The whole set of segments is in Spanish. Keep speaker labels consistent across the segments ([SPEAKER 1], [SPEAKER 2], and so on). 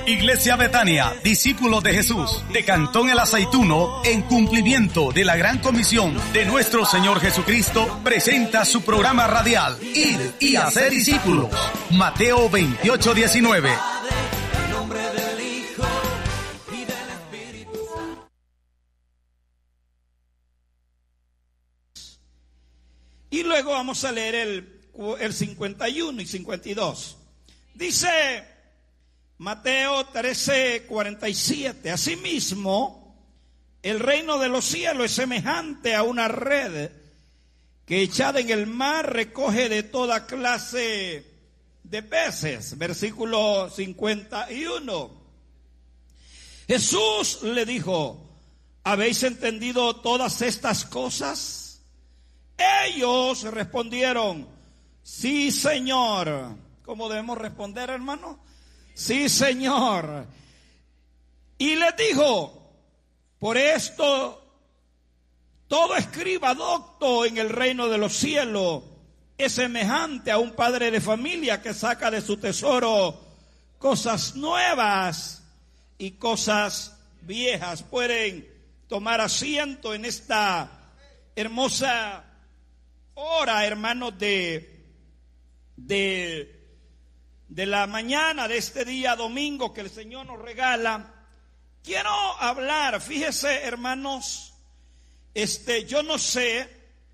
[SPEAKER 1] Iglesia Betania, discípulos de Jesús, de Cantón El Aceituno, en cumplimiento de la gran comisión de nuestro Señor Jesucristo, presenta su programa radial, Ir y Hacer Discípulos. Mateo 28:19.
[SPEAKER 2] Y luego vamos a leer el 51 y 52. Dice Mateo 13:47. Asimismo, el reino de los cielos es semejante a una red que echada en el mar recoge de toda clase de peces. Versículo 51. Jesús le dijo: ¿habéis entendido todas estas cosas? Ellos respondieron: sí, Señor. ¿Cómo debemos responder, hermano? Sí, Señor. Y les dijo: por esto todo escriba docto en el reino de los cielos es semejante a un padre de familia que saca de su tesoro cosas nuevas y cosas viejas. Pueden tomar asiento en esta hermosa hora, hermanos, de la mañana de este día domingo que el Señor nos regala. Quiero hablar, fíjese, hermanos, yo no sé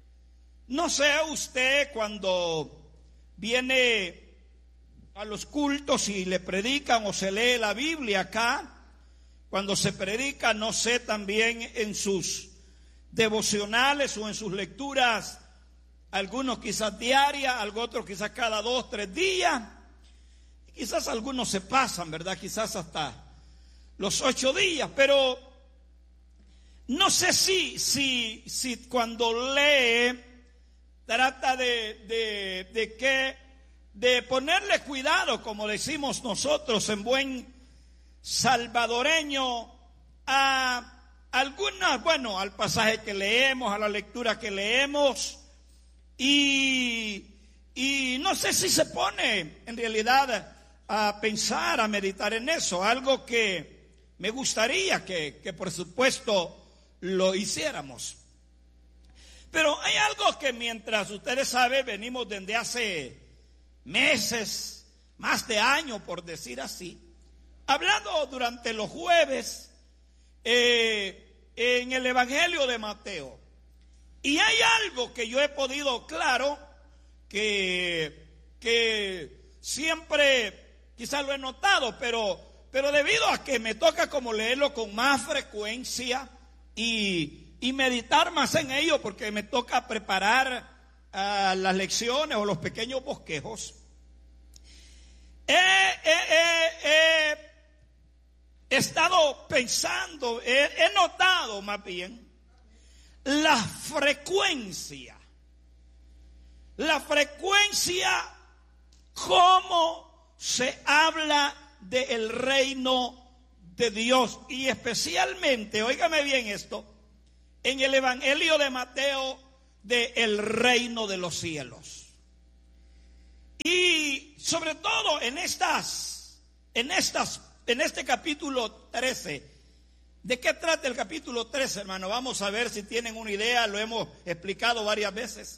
[SPEAKER 2] usted cuando viene a los cultos y le predican o se lee la Biblia acá, cuando se predica, no sé, también en sus devocionales o en sus lecturas, algunos quizás diarias, otros quizás cada 2, 3 días, quizás algunos se pasan, ¿verdad? Quizás hasta los 8 días, pero no sé si cuando lee trata de ponerle cuidado, como decimos nosotros en buen salvadoreño, a algunas, bueno, al pasaje que leemos, a la lectura que leemos, y no sé si se pone en realidad a pensar, a meditar en eso, algo que me gustaría que por supuesto lo hiciéramos. Pero hay algo que, mientras ustedes saben, venimos desde hace meses, más de años por decir así, hablando durante los jueves en el Evangelio de Mateo. Y hay algo que yo he podido, claro, que siempre quizás lo he notado, pero debido a que me toca como leerlo con más frecuencia y meditar más en ello, porque me toca preparar las lecciones o los pequeños bosquejos, he estado pensando, he notado más bien la frecuencia, cómo se habla del reino de Dios, y especialmente, óigame bien esto, en el Evangelio de Mateo, del reino de los cielos. Y sobre todo en este capítulo 13. ¿De qué trata el capítulo 13, hermano? Vamos a ver si tienen una idea, lo hemos explicado varias veces.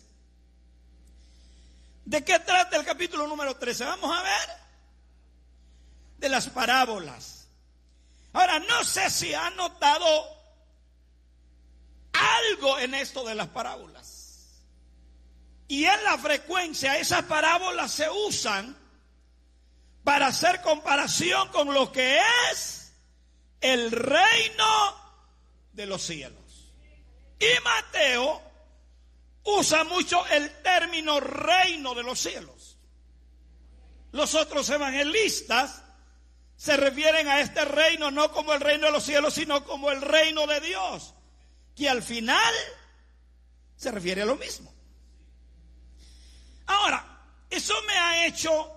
[SPEAKER 2] ¿De qué trata el capítulo número 13? Vamos a ver. De las parábolas. Ahora, no sé si han notado algo en esto de las parábolas. Y en la frecuencia, esas parábolas se usan para hacer comparación con lo que es el reino de los cielos. Y Mateo usa mucho el término reino de los cielos. Los otros evangelistas se refieren a este reino no como el reino de los cielos, sino como el reino de Dios, que al final se refiere a lo mismo. Ahora, eso me ha hecho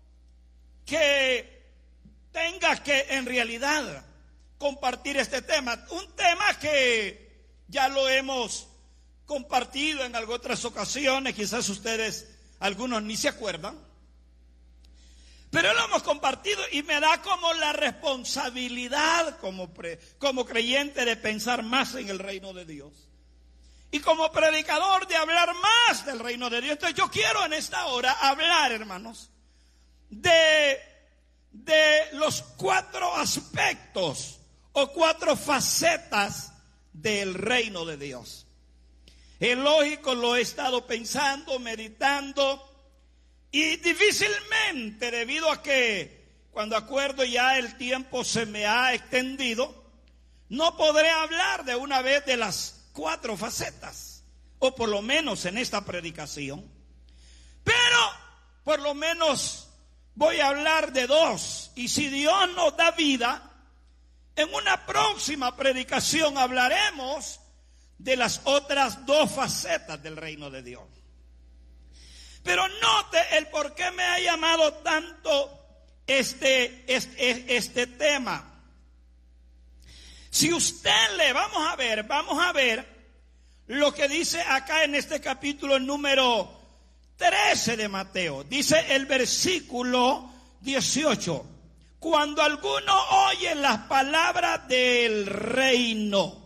[SPEAKER 2] que tenga que en realidad compartir este tema, un tema que ya lo hemos compartido en otras ocasiones, quizás ustedes, algunos ni se acuerdan, Pero lo hemos compartido y me da como la responsabilidad como creyente de pensar más en el reino de Dios. Y como predicador de hablar más del reino de Dios. Entonces yo quiero en esta hora hablar, hermanos, de los 4 aspectos o 4 facetas del reino de Dios. Es lógico, lo he estado pensando, meditando, y difícilmente, debido a que cuando acuerdo ya el tiempo se me ha extendido, no podré hablar de una vez de las 4 facetas, o por lo menos en esta predicación. Pero por lo menos voy a hablar de 2, y si Dios nos da vida, en una próxima predicación hablaremos de las otras 2 facetas del reino de Dios. Pero note el por qué me ha llamado tanto este tema. Si usted lee, vamos a ver lo que dice acá en este capítulo número 13 de Mateo. Dice el versículo 18: cuando alguno oye las palabras del reino.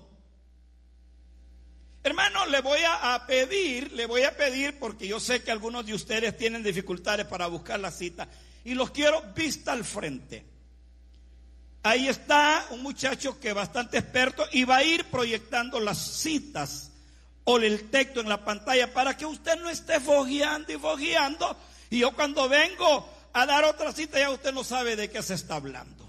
[SPEAKER 2] Hermano, le voy a pedir, porque yo sé que algunos de ustedes tienen dificultades para buscar la cita, y los quiero vista al frente. Ahí está un muchacho que es bastante experto y va a ir proyectando las citas o el texto en la pantalla para que usted no esté fogueando y fogueando, y yo cuando vengo a dar otra cita ya usted no sabe de qué se está hablando.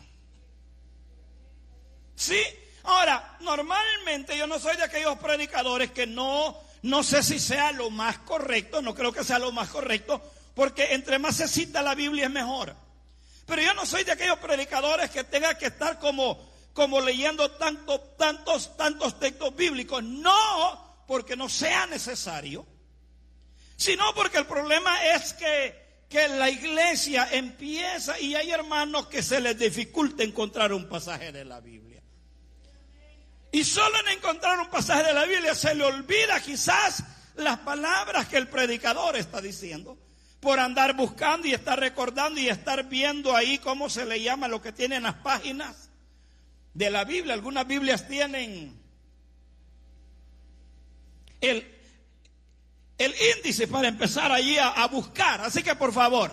[SPEAKER 2] ¿Sí? Ahora, normalmente yo no soy de aquellos predicadores que no sé si sea lo más correcto, no creo que sea lo más correcto, porque entre más se cita la Biblia es mejor. Pero yo no soy de aquellos predicadores que tenga que estar como leyendo tantos textos bíblicos. No porque no sea necesario, sino porque el problema es que la iglesia empieza y hay hermanos que se les dificulta encontrar un pasaje de la Biblia. Y solo en encontrar un pasaje de la Biblia se le olvida quizás las palabras que el predicador está diciendo, por andar buscando y estar recordando y estar viendo ahí cómo se le llama lo que tienen las páginas de la Biblia. Algunas Biblias tienen el índice para empezar allí a buscar. Así que por favor,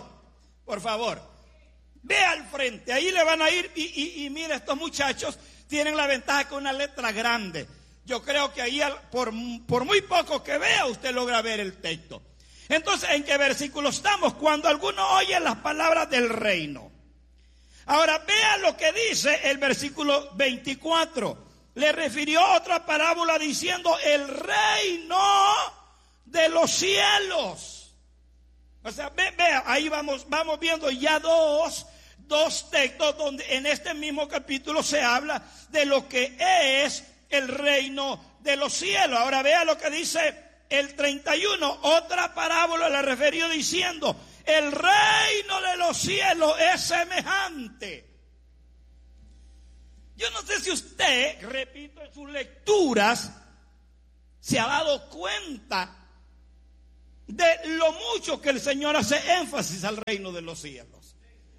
[SPEAKER 2] ve al frente, ahí le van a ir y mire, estos muchachos tienen la ventaja que una letra grande. Yo creo que ahí por muy poco que vea usted logra ver el texto. Entonces, ¿en qué versículo estamos? Cuando alguno oye las palabras del reino. Ahora vea lo que dice el versículo 24. Le refirió otra parábola diciendo el reino de los cielos. O sea, vea, ahí vamos viendo ya dos textos donde en este mismo capítulo se habla de lo que es el reino de los cielos. Ahora vea lo que dice el 31, otra parábola le refirió diciendo el reino de los cielos es semejante. Yo no sé si usted, repito, en sus lecturas se ha dado cuenta de lo mucho que el Señor hace énfasis al reino de los cielos.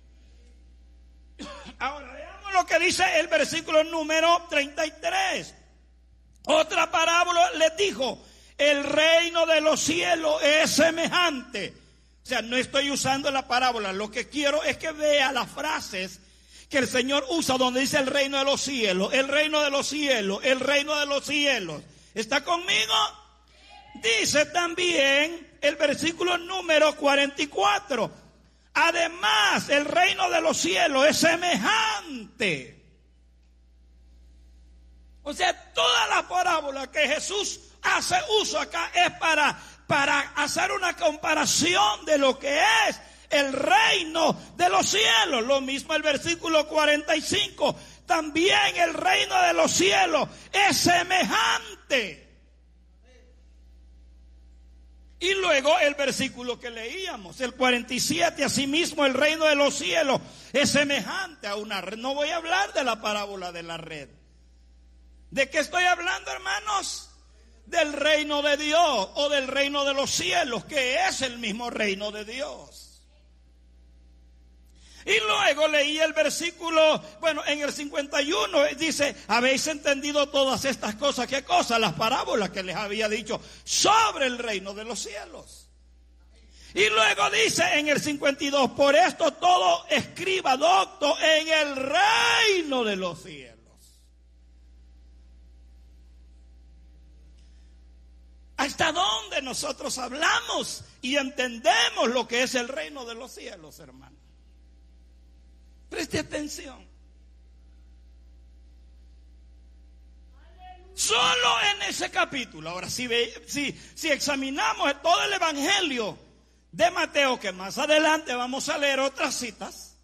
[SPEAKER 2] Ahora veamos lo que dice el versículo número 33. Otra parábola les dijo, el reino de los cielos es semejante. O sea, no estoy usando la parábola, lo que quiero es que vea las frases que el Señor usa donde dice el reino de los cielos, el reino de los cielos, el reino de los cielos. ¿Está conmigo? Dice también el versículo número 44. Además, el reino de los cielos es semejante. O sea, toda la parábola que Jesús hace uso acá es para hacer una comparación de lo que es el reino de los cielos. Lo mismo el versículo 45. También el reino de los cielos es semejante. Y luego el versículo que leíamos, el 47, asimismo el reino de los cielos es semejante a una red. No voy a hablar de la parábola de la red. ¿De qué estoy hablando, hermanos? Del reino de Dios o del reino de los cielos, que es el mismo reino de Dios. Y luego leí el versículo, en el 51 dice, habéis entendido todas estas cosas. ¿Qué cosas? Las parábolas que les había dicho sobre el reino de los cielos. Y luego dice en el 52, por esto todo escriba docto en el reino de los cielos. ¿Hasta dónde nosotros hablamos y entendemos lo que es el reino de los cielos, hermano? Preste atención. Solo en ese capítulo. Ahora, si examinamos todo el evangelio de Mateo, que más adelante vamos a leer otras citas,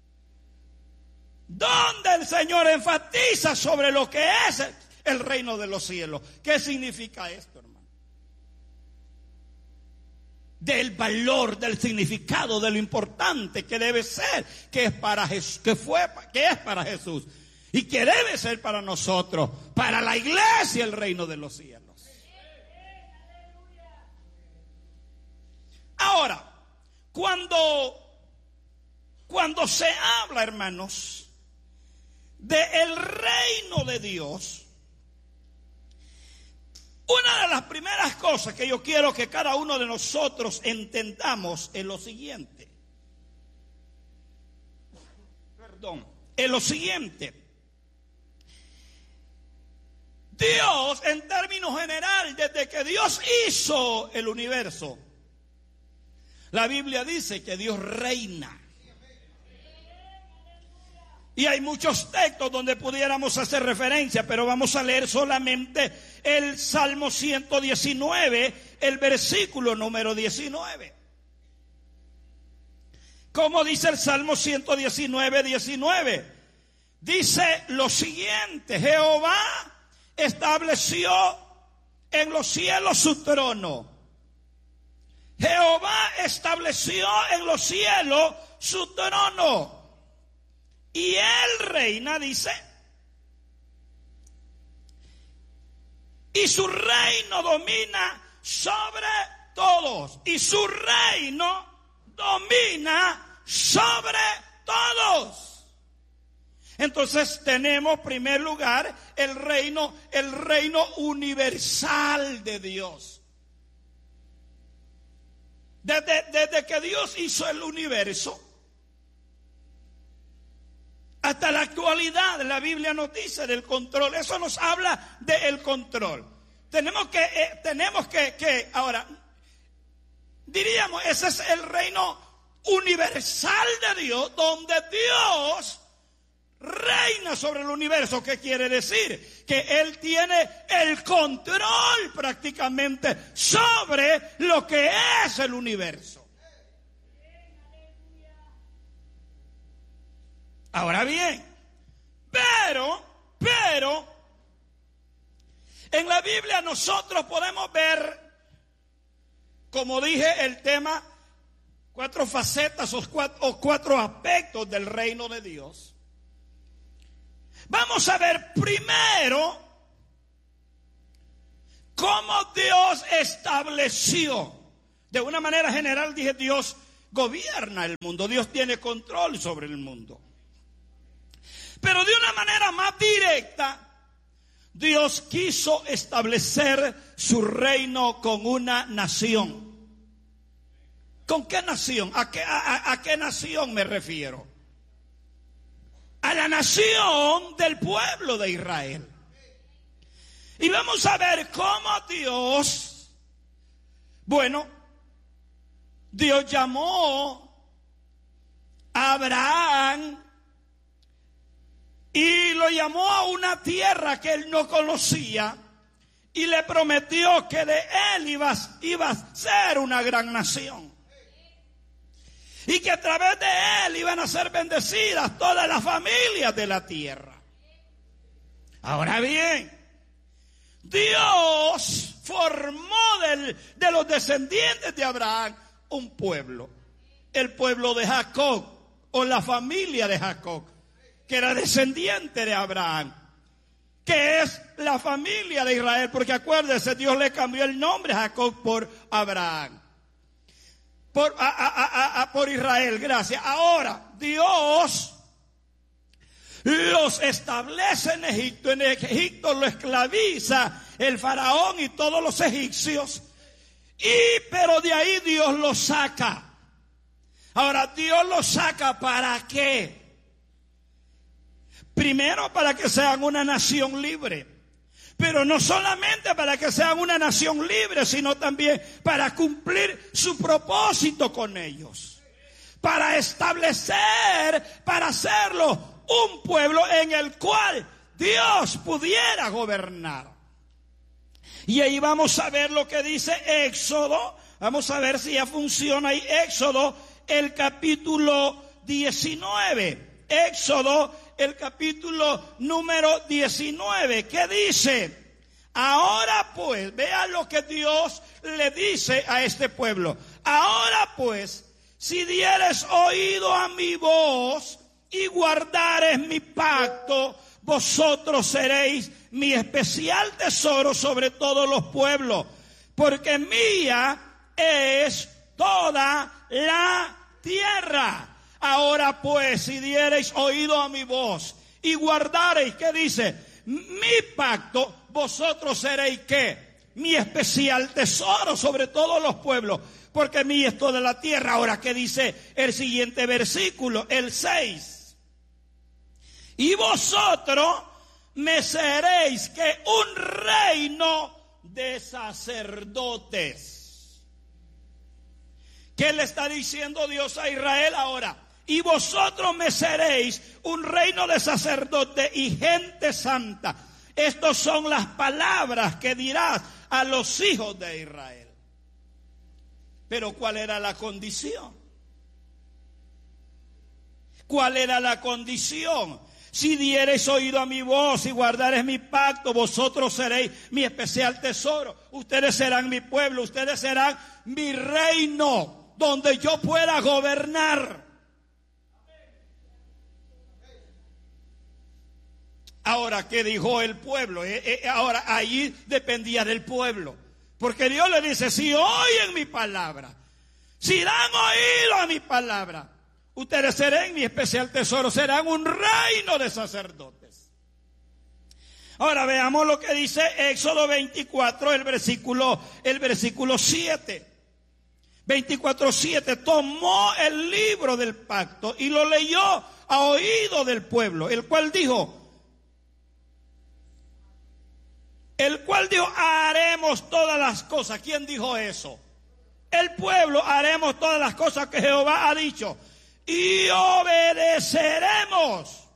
[SPEAKER 2] donde el Señor enfatiza sobre lo que es el reino de los cielos. ¿Qué significa esto, hermano? Del valor, del significado, de lo importante que debe ser, que es para Jesús y que debe ser para nosotros, para la iglesia, el reino de los cielos. Ahora, cuando se habla, hermanos, del reino de Dios, una de las primeras cosas que yo quiero que cada uno de nosotros entendamos es lo siguiente. Es lo siguiente. Dios, en términos generales, desde que Dios hizo el universo, la Biblia dice que Dios reina. Y hay muchos textos donde pudiéramos hacer referencia, pero vamos a leer solamente el Salmo 119, el versículo número 19. ¿Cómo dice el Salmo 119, 19? Dice lo siguiente: Jehová estableció en los cielos su trono. Jehová estableció en los cielos su trono. Y él reina, dice, y su reino domina sobre todos. Y su reino domina sobre todos. Entonces tenemos, en primer lugar, el reino universal de Dios. Desde que Dios hizo el universo hasta la actualidad, la Biblia nos dice del control. Eso nos habla del control. Tenemos que ahora, diríamos, ese es el reino universal de Dios, donde Dios reina sobre el universo. ¿Qué quiere decir? Que Él tiene el control prácticamente sobre lo que es el universo. Ahora bien, pero, en la Biblia nosotros podemos ver, como dije, el tema, 4 facetas o 4 aspectos del reino de Dios. Vamos a ver primero cómo Dios estableció. De una manera general dije, Dios gobierna el mundo, Dios tiene control sobre el mundo. Pero de una manera más directa, Dios quiso establecer su reino con una nación. ¿Con qué nación? ¿A qué nación me refiero? A la nación del pueblo de Israel. Y vamos a ver cómo Dios llamó a Abraham y lo llamó a una tierra que él no conocía y le prometió que de él iba a ser una gran nación. Y que a través de él iban a ser bendecidas todas las familias de la tierra. Ahora bien, Dios formó de los descendientes de Abraham un pueblo. El pueblo de Jacob, o la familia de Jacob, que era descendiente de Abraham, que es la familia de Israel, porque acuérdense, Dios le cambió el nombre a Jacob por Abraham. por Israel. Gracias. Ahora, Dios los establece en Egipto. En Egipto lo esclaviza el faraón y todos los egipcios. Pero de ahí Dios los saca. Ahora, Dios los saca ¿para qué? Primero, para que sean una nación libre. Pero no solamente para que sean una nación libre, sino también para cumplir su propósito con ellos. Para establecer, para hacerlo un pueblo en el cual Dios pudiera gobernar. Y ahí vamos a ver lo que dice Éxodo. Vamos a ver si ya funciona ahí. Éxodo, el capítulo 19. Éxodo, el capítulo número 19. ¿Qué dice? Ahora pues, vea lo que Dios le dice a este pueblo. Ahora pues, si dieres oído a mi voz y guardares mi pacto, vosotros seréis mi especial tesoro sobre todos los pueblos, porque mía es toda la tierra. Ahora pues, si diereis oído a mi voz y guardareis, ¿qué dice? Mi pacto, vosotros seréis ¿qué? Mi especial tesoro sobre todos los pueblos, porque mía es toda la tierra. Ahora, ¿qué dice el siguiente versículo? El 6. Y vosotros me seréis que un reino de sacerdotes. ¿Qué le está diciendo Dios a Israel ahora? Y vosotros me seréis un reino de sacerdotes y gente santa. Estas son las palabras que dirás a los hijos de Israel. Pero ¿cuál era la condición? ¿Cuál era la condición? Si diereis oído a mi voz y guardareis mi pacto, vosotros seréis mi especial tesoro. Ustedes serán mi pueblo, ustedes serán mi reino, donde yo pueda gobernar. Ahora, ¿qué dijo el pueblo? Ahora, ahí dependía del pueblo. Porque Dios le dice, si oyen mi palabra, si dan oído a mi palabra, ustedes serán mi especial tesoro, serán un reino de sacerdotes. Ahora veamos lo que dice Éxodo 24, el versículo 7. 24:7, tomó el libro del pacto y lo leyó a oído del pueblo, el cual dijo, haremos todas las cosas. ¿Quién dijo eso? El pueblo, haremos todas las cosas que Jehová ha dicho y obedeceremos.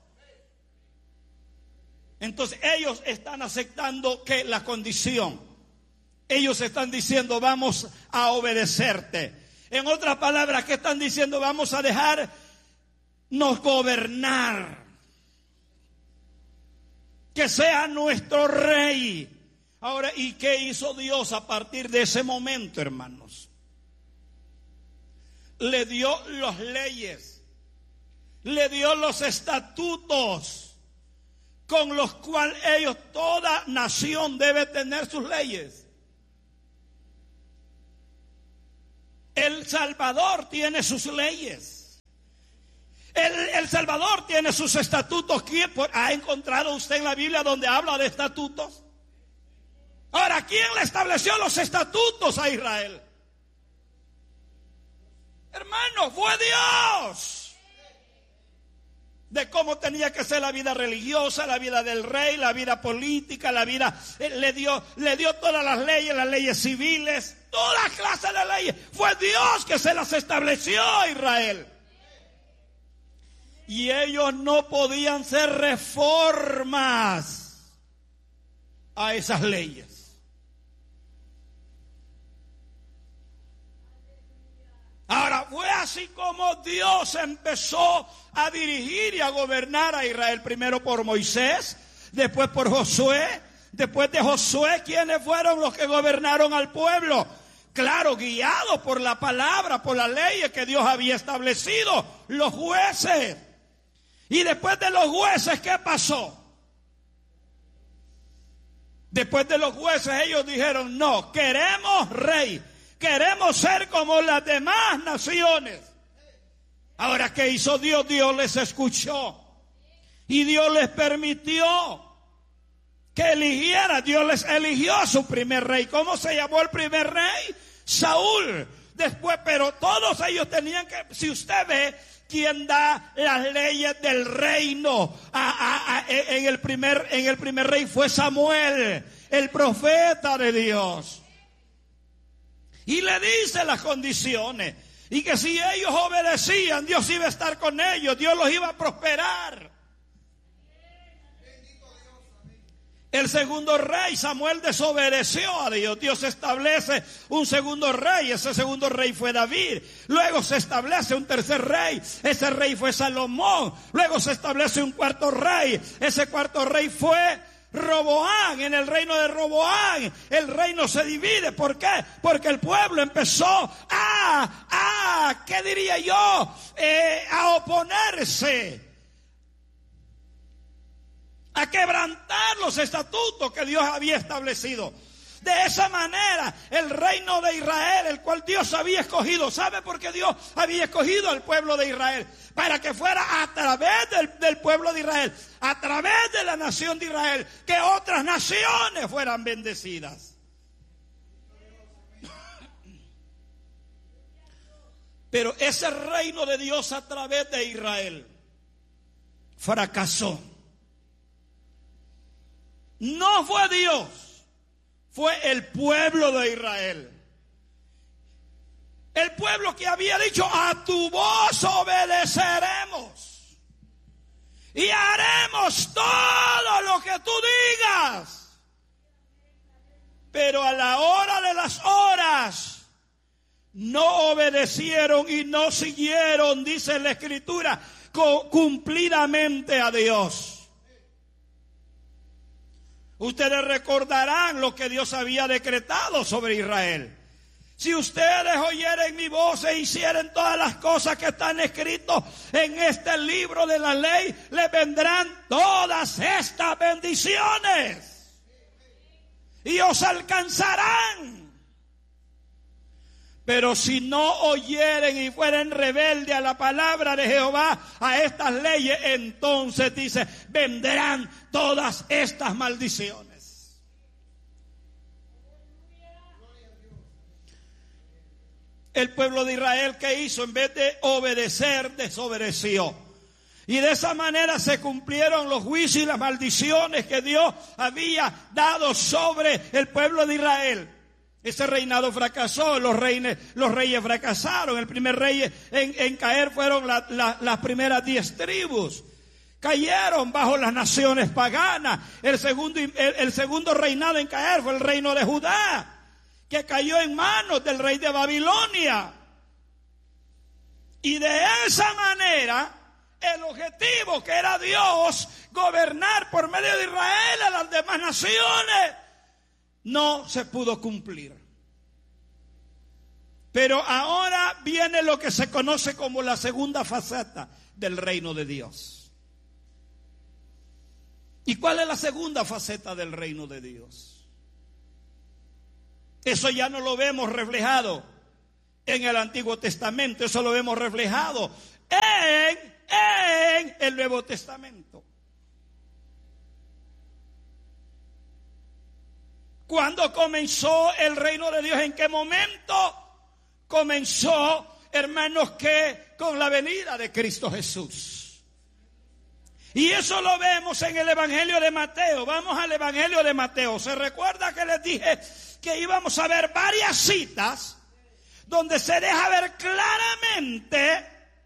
[SPEAKER 2] Entonces ellos están aceptando que la condición, ellos están diciendo vamos a obedecerte. En otras palabras, ¿qué están diciendo? Vamos a dejarnos gobernar, que sea nuestro rey. Ahora, ¿y qué hizo Dios a partir de ese momento, hermanos? Le dio las leyes, le dio los estatutos con los cuales ellos, toda nación debe tener sus leyes. El Salvador tiene sus leyes. El Salvador tiene sus estatutos. ¿Ha encontrado usted en la Biblia donde habla de estatutos? Ahora, ¿quién le estableció los estatutos a Israel? Hermano, fue Dios. De cómo tenía que ser la vida religiosa, la vida del rey, la vida política, la vida, le dio todas las leyes civiles, todas las clases de leyes. Fue Dios que se las estableció a Israel. Y ellos no podían hacer reformas a esas leyes. Ahora, fue así como Dios empezó a dirigir y a gobernar a Israel. Primero por Moisés, después por Josué. Después de Josué, ¿quiénes fueron los que gobernaron al pueblo? Claro, guiados por la palabra, por las leyes que Dios había establecido. Los jueces. Y después de los jueces, ¿qué pasó? Después de los jueces ellos dijeron, no, queremos rey. Queremos ser como las demás naciones. Ahora, ¿qué hizo Dios? Dios les escuchó. Y Dios les permitió que eligiera. Dios les eligió a su primer rey. ¿Cómo se llamó el primer rey? Saúl. Después, pero todos ellos tenían que, si usted ve, quien da las leyes del reino en el primer rey fue Samuel, el profeta de Dios. Y le dice las condiciones. Y que si ellos obedecían, Dios iba a estar con ellos. Dios los iba a prosperar. El segundo rey, Samuel, desobedeció a Dios. Dios establece un segundo rey. Ese segundo rey fue David. Luego se establece un tercer rey. Ese rey fue Salomón. Luego se establece un cuarto rey. Ese cuarto rey fue Roboán. En el reino de Roboán el reino se divide. ¿Por qué? Porque el pueblo empezó ¿qué diría yo? A oponerse, a quebrantar los estatutos que Dios había establecido. De esa manera, el reino de Israel, el cual Dios había escogido. ¿Sabe por qué Dios había escogido al pueblo de Israel? Para que fuera a través del pueblo de Israel, a través de la nación de Israel, que otras naciones fueran bendecidas. Pero ese reino de Dios a través de Israel fracasó. No fue Dios, fue el pueblo de Israel. El pueblo que había dicho: a tu voz obedeceremos y haremos todo lo que tú digas. Pero a la hora de las horas no obedecieron y no siguieron, dice la Escritura, cumplidamente a Dios. Ustedes recordarán lo que Dios había decretado sobre Israel. Si ustedes oyeren mi voz e hicieren todas las cosas que están escritas en este libro de la ley, les vendrán todas estas bendiciones y os alcanzarán. Pero si no oyeren y fueren rebeldes a la palabra de Jehová, a estas leyes, entonces dice, vendrán todas estas maldiciones. El pueblo de Israel, ¿qué hizo? En vez de obedecer, desobedeció. Y de esa manera se cumplieron los juicios y las maldiciones que Dios había dado sobre el pueblo de Israel. Ese reinado fracasó, los reyes fracasaron. El primer rey en caer fueron las primeras 10 tribus. Cayeron bajo las naciones paganas. El segundo reinado en caer fue el reino de Judá, que cayó en manos del rey de Babilonia. Y de esa manera, el objetivo que era Dios, gobernar por medio de Israel a las demás naciones, no se pudo cumplir. Pero ahora viene lo que se conoce como la segunda faceta del reino de Dios. ¿Y cuál es la segunda faceta del reino de Dios? Eso ya no lo vemos reflejado en el Antiguo Testamento, eso lo vemos reflejado en el Nuevo Testamento. ¿Cuándo comenzó el reino de Dios? ¿En qué momento comenzó, hermanos? Que con la venida de Cristo Jesús. Y eso lo vemos en el Evangelio de Mateo. Vamos al Evangelio de Mateo. ¿Se recuerda que les dije que íbamos a ver varias citas donde se deja ver claramente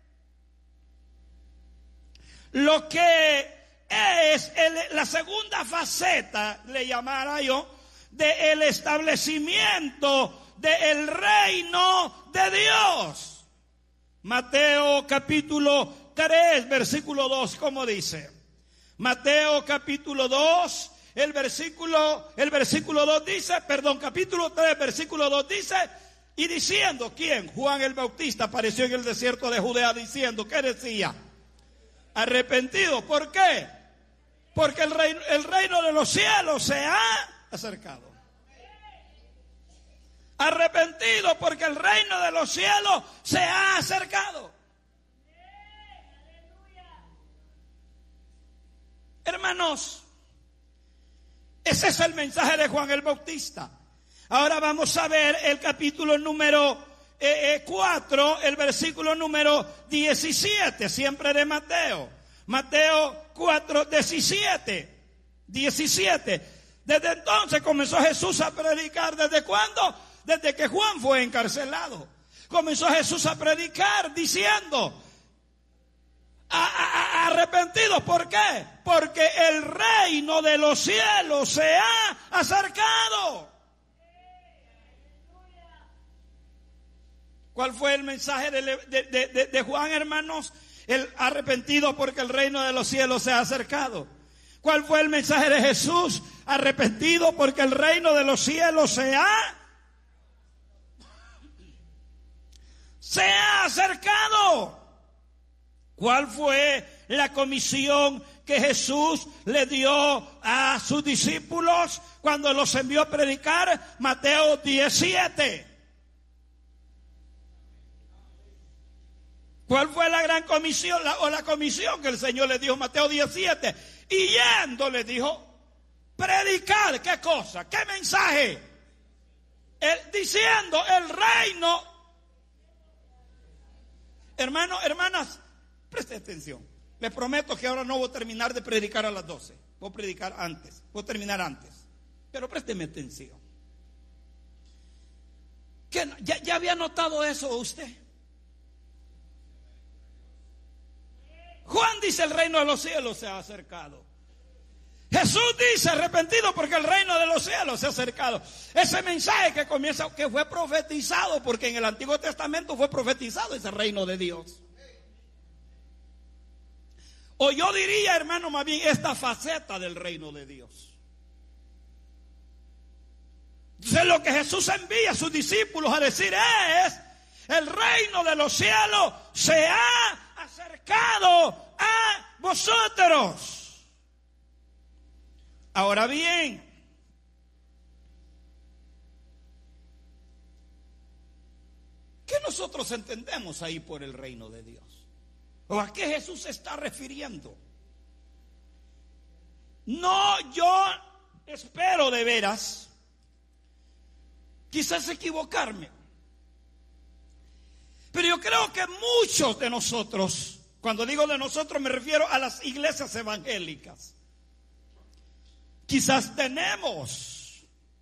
[SPEAKER 2] lo que es la segunda faceta, le llamara yo, del establecimiento del reino de Dios? Mateo capítulo 3, versículo 2, ¿cómo dice? Mateo capítulo 2, el versículo 2 dice, capítulo 3, versículo 2 dice, y diciendo, ¿quién? Juan el Bautista apareció en el desierto de Judea diciendo, ¿qué decía? Arrepentido. ¿Por qué? Porque el reino de los cielos se ha acercado. Arrepentidos porque el reino de los cielos se ha acercado. Hermanos, ese es el mensaje de Juan el Bautista. Ahora vamos a ver el capítulo número 4, el versículo número 17, siempre de Mateo. Mateo 4, 17. Desde entonces comenzó Jesús a predicar. ¿Desde cuándo? Desde que Juan fue encarcelado. Comenzó Jesús a predicar diciendo: arrepentidos. ¿Por qué? Porque el reino de los cielos se ha acercado. ¿Cuál fue el mensaje de Juan, hermanos? El arrepentido porque el reino de los cielos se ha acercado. ¿Cuál fue el mensaje de Jesús? Arrepentido porque el reino de los cielos se ha acercado. ¿Cuál fue la comisión que Jesús le dio a sus discípulos cuando los envió a predicar? Mateo 17. ¿Cuál fue la gran comisión la comisión que el Señor le dio? Mateo 17. Y yendo le dijo: predicar. ¿Qué cosa? ¿Qué mensaje? Diciendo el reino. Hermanos, hermanas, presten atención. Les prometo que ahora no voy a terminar de predicar a las 12. Voy a predicar antes. Voy a terminar antes. Pero présteme atención. ¿Ya había notado eso usted? Juan dice: el reino de los cielos se ha acercado. Jesús dice: arrepentido porque el reino de los cielos se ha acercado. Ese mensaje que fue profetizado, porque en el Antiguo Testamento fue profetizado ese reino de Dios. O yo diría, hermano, más bien esta faceta del reino de Dios. Entonces lo que Jesús envía a sus discípulos a decir es: el reino de los cielos se ha acercado a vosotros. Ahora bien, ¿qué nosotros entendemos ahí por el reino de Dios? ¿O a qué Jesús se está refiriendo? No, yo espero de veras, quizás equivocarme, pero yo creo que muchos de nosotros, cuando digo de nosotros me refiero a las iglesias evangélicas, quizás tenemos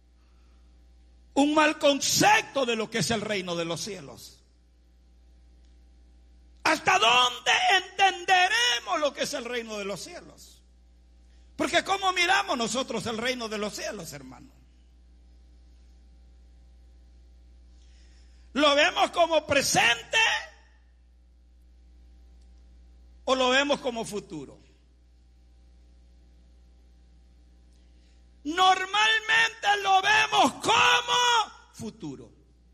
[SPEAKER 2] un mal concepto de lo que es el reino de los cielos. ¿Hasta dónde entenderemos lo que es el reino de los cielos? Porque ¿cómo miramos nosotros el reino de los cielos, hermano? ¿Lo vemos como presente o lo vemos como futuro? Normalmente lo vemos como futuro.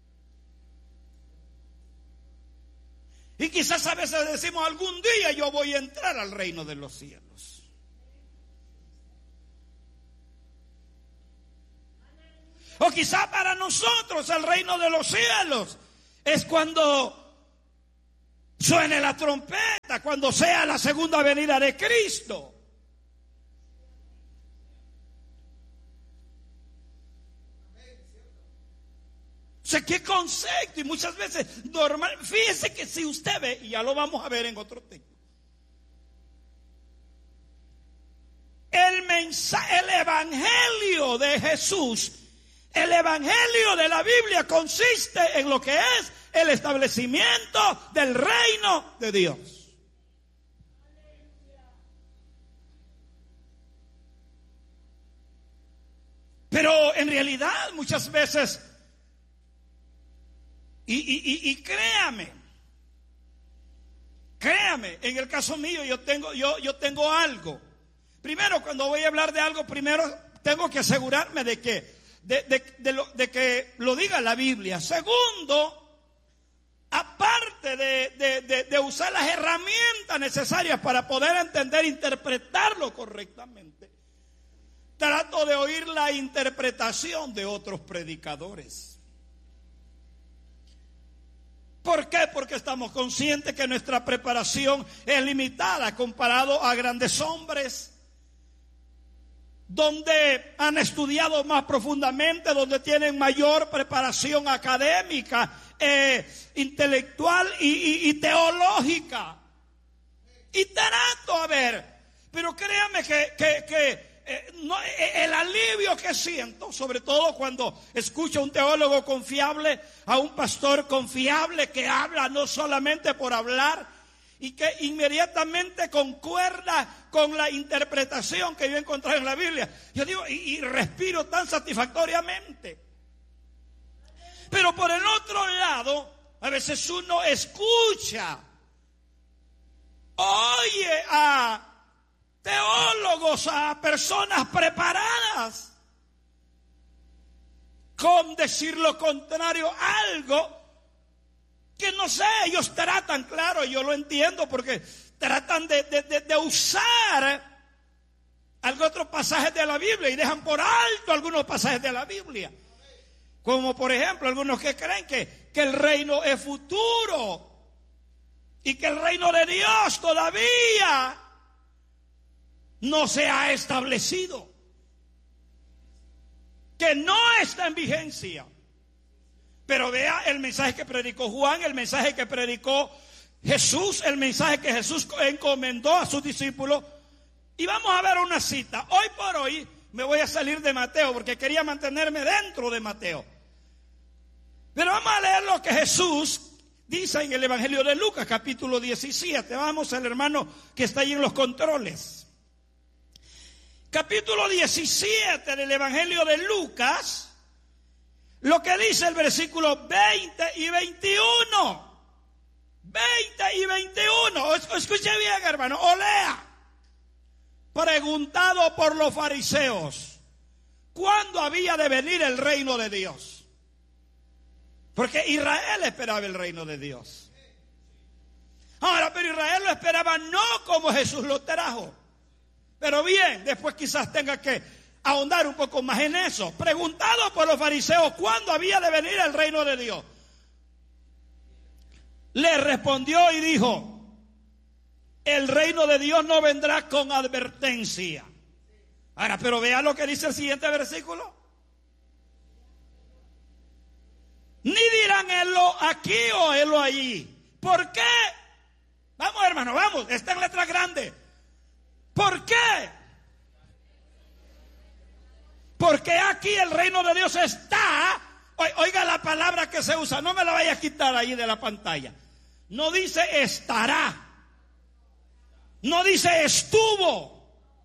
[SPEAKER 2] Y quizás a veces decimos: algún día yo voy a entrar al reino de los cielos. O quizás para nosotros el reino de los cielos es cuando suene la trompeta, cuando sea la segunda venida de Cristo. O sea, qué concepto. Y muchas veces normal. Fíjese que si usted ve, y ya lo vamos a ver en otro texto, el mensaje, el evangelio de Jesús, el evangelio de la Biblia consiste en lo que es el establecimiento del reino de Dios. Pero en realidad muchas veces, y créame, en el caso mío yo tengo algo. Primero, cuando voy a hablar de algo, primero tengo que asegurarme de que lo diga la Biblia. Segundo, aparte de usar las herramientas necesarias para poder entender e interpretarlo correctamente, trato de oír la interpretación de otros predicadores. ¿Por qué? Porque estamos conscientes que nuestra preparación es limitada comparado a grandes hombres, donde han estudiado más profundamente, donde tienen mayor preparación académica, intelectual y teológica. Y trato, a ver, pero créanme que el alivio que siento, sobre todo cuando escucho a un teólogo confiable, a un pastor confiable que habla no solamente por hablar y que inmediatamente concuerda con la interpretación que yo he encontrado en la Biblia. Yo digo, y respiro tan satisfactoriamente. Pero por el otro lado, a veces uno escucha, oye a teólogos, a personas preparadas, con decir lo contrario, algo que no sé, ellos tratan, claro, yo lo entiendo, porque tratan de usar algún otro pasaje de la Biblia y dejan por alto algunos pasajes de la Biblia. Como por ejemplo, algunos que creen que el reino es futuro y que el reino de Dios todavía no se ha establecido, que no está en vigencia. Pero vea el mensaje que predicó Juan, el mensaje que predicó Jesús, el mensaje que Jesús encomendó a sus discípulos. Y vamos a ver una cita. Hoy por hoy me voy a salir de Mateo porque quería mantenerme dentro de Mateo. Pero vamos a leer lo que Jesús dice en el Evangelio de Lucas, capítulo 17. Vamos al hermano que está ahí en los controles. Capítulo 17 del Evangelio de Lucas. Lo que dice el versículo 20 y 21. 20 y 21. Escuche bien, hermano, o lea. Preguntado por los fariseos, ¿cuándo había de venir el reino de Dios? Porque Israel esperaba el reino de Dios. Ahora, pero Israel lo esperaba no como Jesús lo trajo. Pero bien, después quizás tenga que ahondar un poco más en eso. Preguntado por los fariseos, ¿cuándo había de venir el reino de Dios? Le respondió y dijo, el reino de Dios no vendrá con advertencia. Ahora, pero vea lo que dice el siguiente versículo. Ni dirán helo aquí o helo allí. ¿Por qué? Vamos, hermano, vamos, está en letra grande. ¿Por qué? Porque aquí el reino de Dios está. Oiga la palabra que se usa, no me la vaya a quitar ahí de la pantalla. No dice estará. No dice estuvo.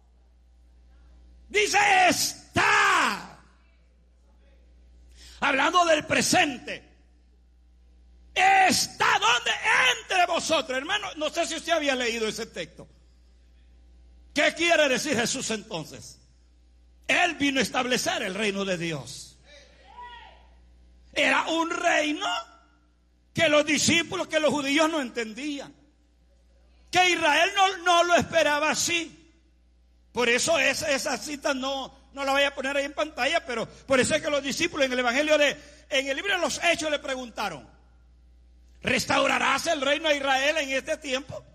[SPEAKER 2] Dice está. Hablando del presente. Está donde entre vosotros, hermano. No sé si usted había leído ese texto. ¿Qué quiere decir Jesús entonces? Él vino a establecer el reino de Dios. Era un reino que los discípulos, que los judíos no entendían. Que Israel no lo esperaba así. Por eso esa cita no la voy a poner ahí en pantalla, pero por eso es que los discípulos en el Evangelio en el libro de los Hechos le preguntaron, ¿restaurarás el reino a Israel en este tiempo?